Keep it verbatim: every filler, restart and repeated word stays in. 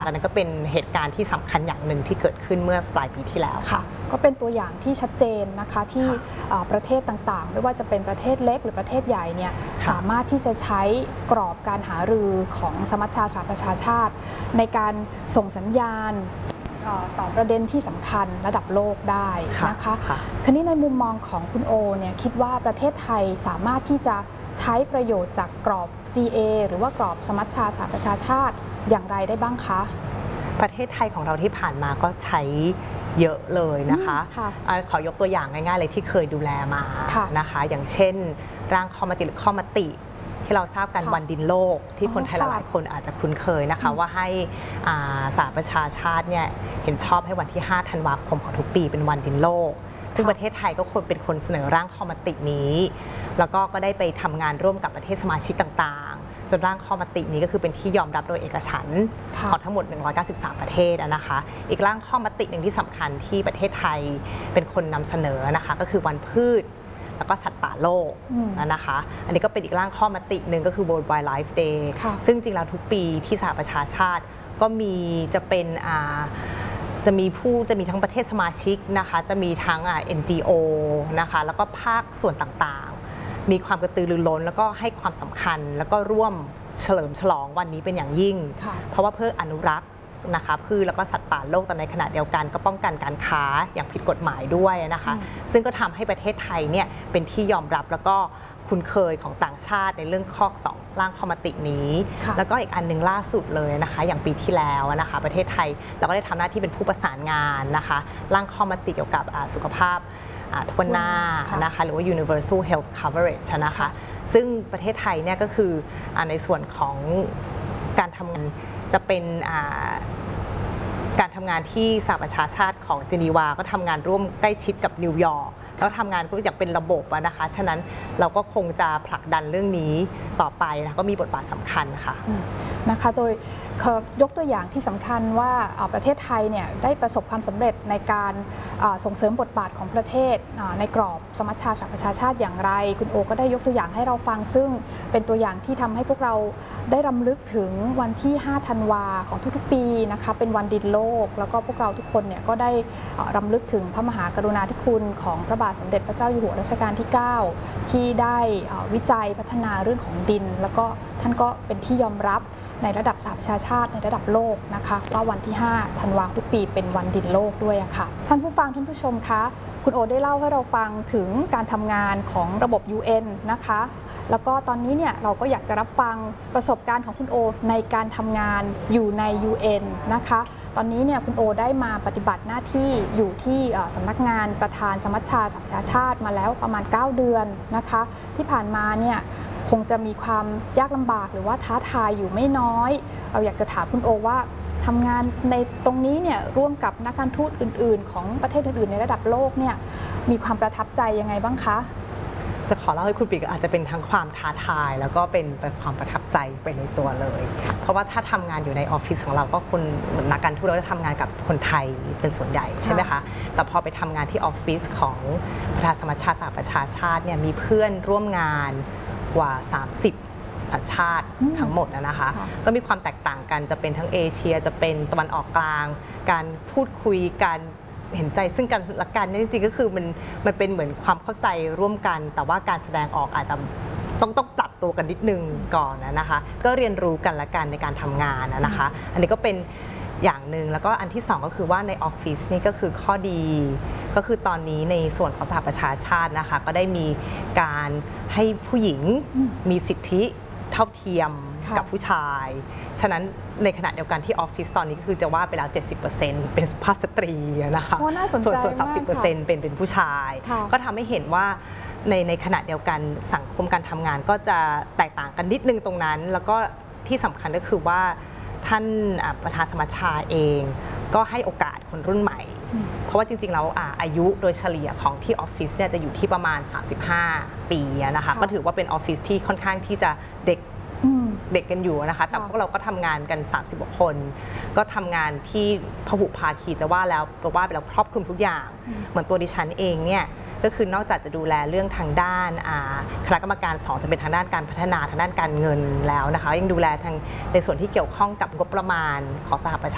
อันนั้นก็เป็นเหตุการณ์ที่สำคัญอย่างหนึ่งที่เกิดขึ้นเมื่อปลายปีที่แล้วค่ะก็เป็นตัวอย่างที่ชัดเจนนะคะที่ประเทศต่างๆไม่ว่าจะเป็นประเทศเล็กหรือประเทศใหญ่เนี่ยสามารถที่จะใช้กรอบการหารือของสมัชชาสหประชาชาติในการส่งสัญญาณต่อประเด็นที่สำคัญระดับโลกได้นะคะคราวนี้ในมุมมองของคุณโอเนี่ยคิดว่าประเทศไทยสามารถที่จะใช้ประโยชน์จากกรอบ จี เอ หรือว่ากรอบสมัชชาสหประชาชาติอย่างไรได้บ้างคะประเทศไทยของเราที่ผ่านมาก็ใช้เยอะเลยนะคะขอยกตัวอย่างง่ายๆเลยที่เคยดูแลมานะคะอย่างเช่นร่างข้อมติหรือข้อมติที่เราทราบกันวันดินโลกที่คนไทยหลายคนอาจจะคุ้นเคยนะคะว่าให้สหประชาชาติเนี่ยเห็นชอบให้วันที่ห้าธันวาคมของทุกปีเป็นวันดินโลกซึ่งประเทศไทยก็ควรเป็นคนเสนอร่างข้อมตินี้แล้วก็ก็ได้ไปทำงานร่วมกับประเทศสมาชิกต่างๆจนร่างข้อมตินี้ก็คือเป็นที่ยอมรับโดยเอกฉันท์ของทั้งหมดหนึ่งร้อยเก้าสิบสามประเทศนะคะอีกร่างข้อมติหนึ่งที่สำคัญที่ประเทศไทยเป็นคนนำเสนอนะคะก็คือวันพืชแล้วก็สัตว์ป่าโลกนะคะอันนี้ก็เป็นอีกร่างข้อมติหนึ่งก็คือ World Wildlife Day ซึ่งจริงแล้วทุกปีที่สหประชาชาติก็มีจะเป็นจะมีผู้จะมีทั้งประเทศสมาชิกนะคะจะมีทั้ง เอ็น จี โอ นะคะแล้วก็ภาคส่วนต่างๆมีความกระตือรือร้นแล้วก็ให้ความสำคัญแล้วก็ร่วมเฉลิมฉลองวันนี้เป็นอย่างยิ่งเพราะว่าเพื่ออนุรักษ์นะคะพืชแล้วก็สัตว์ป่าโลกแต่ในขณะเดียวกันก็ป้องกันการค้าอย่างผิดกฎหมายด้วยนะคะซึ่งก็ทำให้ประเทศไทยเนี่ยเป็นที่ยอมรับแล้วก็คุ้นเคยของต่างชาติในเรื่องข้อสองร่างข้อมตินี้แล้วก็อีกอันนึงล่าสุดเลยนะคะอย่างปีที่แล้วนะคะประเทศไทยเราก็ได้ทำหน้าที่เป็นผู้ประสานงานนะคะร่างข้อมติเกี่ยวกับสุขภาพทั่วหน้านะคะหรือว่า universal health coverage นะคะซึ่งประเทศไทยเนี่ยก็คือในส่วนของการทำงานจะเป็นการทำงานที่สหประชาชาติของเจนีวาก็ทำงานร่วมใกล้ชิดกับนิวยอร์กแล้วทำงานก็อย่างเป็นระบบนะคะฉะนั้นเราก็คงจะผลักดันเรื่องนี้ต่อไปนะก็มีบทบาทสำคัญค่ะนะคะโดยยกตัวอย่างที่สำคัญว่าประเทศไทยเนี่ยได้ประสบความสำเร็จในการส่งเสริมบทบาทของประเทศในกรอบสมัชชาสหประชาชาติอย่างไรคุณโอก็ได้ยกตัวอย่างให้เราฟังซึ่งเป็นตัวอย่างที่ทำให้พวกเราได้รำลึกถึงวันที่ห้าธันวาของทุกๆปีนะคะเป็นวันดินโลกแล้วก็พวกเราทุกคนเนี่ยก็ได้รำลึกถึงพระมหากรุณาธิคุณของพระบาทสมเด็จพระเจ้าอยู่หัวรัชกาลที่เก้าที่ได้วิจัยพัฒนาเรื่องของดินแล้วก็ท่านก็เป็นที่ยอมรับในระดับสหประชาชาติในระดับโลกนะคะว่าวันที่ห้าธันวาคมทุกปีเป็นวันดินโลกด้วยค่ะท่านผู้ฟังท่านผู้ชมคะคุณโอได้เล่าให้เราฟังถึงการทำงานของระบบ ยู เอ็น นะคะแล้วก็ตอนนี้เนี่ยเราก็อยากจะรับฟังประสบการณ์ของคุณโอในการทำงานอยู่ใน ยู เอ็น นะคะตอนนี้เนี่ยคุณโอได้มาปฏิบัติหน้าที่อยู่ที่สำนักงานประธานสมัชชาสหประชาชาติมาแล้วประมาณเก้าเดือนนะคะที่ผ่านมาเนี่ยคงจะมีความยากลำบากหรือว่าท้าทายอยู่ไม่น้อยเราอยากจะถามคุณโอว่าทำงานในตรงนี้เนี่ยร่วมกับนักการทูตอื่นๆของประเทศอื่นๆในระดับโลกเนี่ยมีความประทับใจยังไงบ้างคะจะขอเล่าให้คุณปีกอาจจะเป็นทั้งความท้าทายแล้วก็เป็นความประทับใจไปในตัวเลยเพราะว่าถ้าทำงานอยู่ในออฟฟิศของเราก็คนเหมือนนักการทูตเราจะทำงานกับคนไทยเป็นส่วนใหญ่ใช่ไหมคะแต่พอไปทำงานที่ออฟฟิศของประธานสมัชชาสหประชาชาติเนี่ยมีเพื่อนร่วมงานกว่าสามสิบสัญชาติทั้งหมดนะคะก็มีความแตกต่างกันจะเป็นทั้งเอเชียจะเป็นตะวันออกกลางการพูดคุยการเห็นใจซึ่งกันและกันนี่จริงๆก็คือมันมันเป็นเหมือนความเข้าใจร่วมกันแต่ว่าการแสดงออกอาจจะต้องต้องปรับตัวกันนิดนึงก่อนนะคะก็เรียนรู้กันและกันในการทำงานนะคะอันนี้ก็เป็นอย่างหนึ่งแล้วก็อันที่สองก็คือว่าในออฟฟิศนี่ก็คือข้อดีก็คือตอนนี้ในส่วนของสหประชาชาตินะคะก็ได้มีการให้ผู้หญิงมีสิทธิเท่าเทียมกับผู้ชายฉะนั้นในขณะเดียวกันที่ออฟฟิศตอนนี้ก็คือจะว่าไปแล้ว เจ็ดสิบเปอร์เซ็นต์ เป็นสุภาพสตรีนะคะส่วนส่วน สามสิบเปอร์เซ็นต์ เป็นเป็นผู้ชายก็ทำให้เห็นว่าในในขณะเดียวกันสังคมการทำงานก็จะแตกต่างกันนิดนึงตรงนั้นแล้วก็ที่สำคัญก็คือว่าท่านประธานสมัชชาเองก็ให้โอกาสคนรุ่นใหม่เพราะว่าจริงๆแล้วอายุโดยเฉลี่ยของที่ออฟฟิศเนี่ยจะอยู่ที่ประมาณสามสิบห้าปีนะคะก็ถือว่าเป็นออฟฟิศที่ค่อนข้างที่จะเด็กเด็กกันอยู่นะคะแต่พวกเราก็ทำงานกันสามสิบกว่าคนก็ทำงานที่พหุภาคีจะว่าแล้วแปลว่าไปแล้วครอบคลุมทุกอย่างเหมือนตัวดิฉันเองเนี่ยก็คือนอกจากจะดูแลเรื่องทางด้านคณะกรรมการสองจะเป็นทางด้านการพัฒนาทางด้านการเงินแล้วนะคะยังดูแลทางในส่วนที่เกี่ยวข้องกับงบประมาณของสหประชา